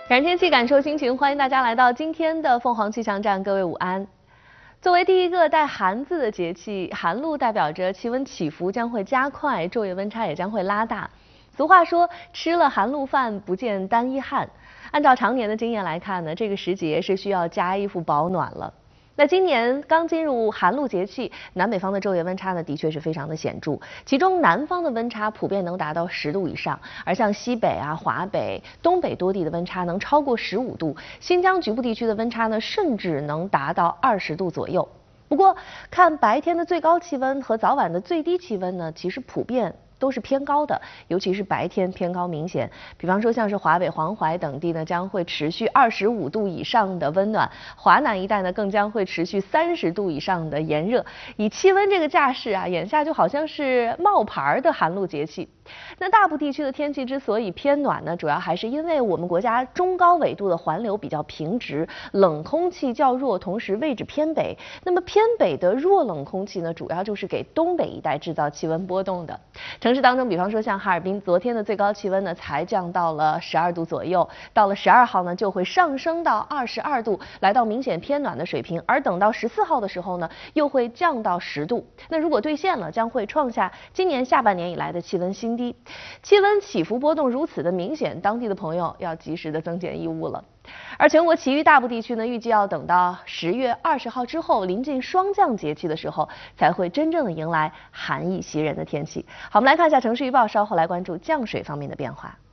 感天气，感受心情，欢迎大家来到今天的凤凰气象站，各位午安。作为第一个带寒字的节气，寒露代表着气温起伏将会加快，昼夜温差也将会拉大。俗话说，吃了寒露饭，不见单衣汗。按照常年的经验来看呢，这个时节是需要加衣服保暖了。那今年刚进入寒露节气，南北方的昼夜温差呢，的确是非常的显著。其中南方的温差普遍能达到10度以上，而像西北啊、华北、东北多地的温差能超过15度，新疆局部地区的温差呢，甚至能达到20度左右。不过，看白天的最高气温和早晚的最低气温呢，其实普遍都是偏高的，尤其是白天偏高明显。比方说，像是华北、黄淮等地呢，将会持续25度以上的温暖；华南一带呢，更将会持续30度以上的炎热。以气温这个架势啊，眼下就好像是冒牌的寒露节气。那大部地区的天气之所以偏暖呢，主要还是因为我们国家中高纬度的环流比较平直，冷空气较弱，同时位置偏北。那么偏北的弱冷空气呢，主要就是给东北一带制造气温波动的。城市当中，比方说像哈尔滨，昨天的最高气温呢才降到了12度左右，到了12号呢就会上升到22度，来到明显偏暖的水平。而等到14号的时候呢，又会降到10度。那如果兑现了，将会创下今年下半年以来的气温新低。气温起伏波动如此的明显，当地的朋友要及时的增减衣物了。而全国其余大部地区呢，预计要等到10月20号之后，临近霜降节气的时候，才会真正的迎来寒意袭人的天气。好，我们来看一下城市预报，稍后来关注降水方面的变化。